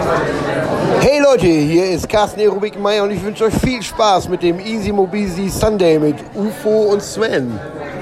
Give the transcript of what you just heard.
Hey Leute, hier ist Carsten Aerobik-Meier und ich wünsche euch viel Spaß mit dem Easy Mobisi Sunday mit UFO und Sven.